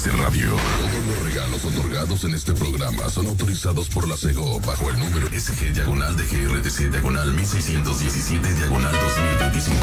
de radio. Todos los regalos otorgados en este programa son autorizados por la SEGO bajo el número SG/DGRTC/1617/2025.